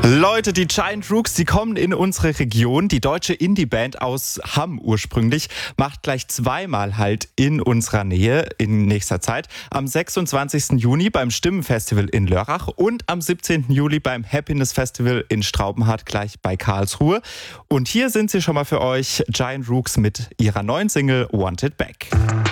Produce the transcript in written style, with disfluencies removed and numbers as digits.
Leute, die Giant Rooks, die kommen in unsere Region. Die deutsche Indie-Band aus Hamm ursprünglich macht gleich zweimal Halt in unserer Nähe in nächster Zeit. Am 26. Juni beim Stimmenfestival in Lörrach und am 17. Juli beim Happiness Festival in Straubenhardt gleich bei Karlsruhe. Und hier sind sie schon mal für euch, Giant Rooks mit ihrer neuen Single Want It Back.